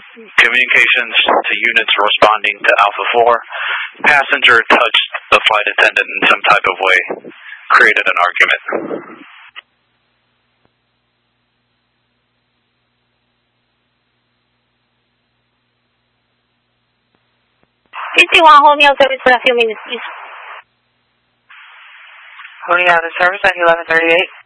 Communications to units responding to Alpha 4. Passenger touched the flight attendant in some type of way. Created an argument. DC-1, hold me on service for a few minutes, please. Holding out the service at 11:38.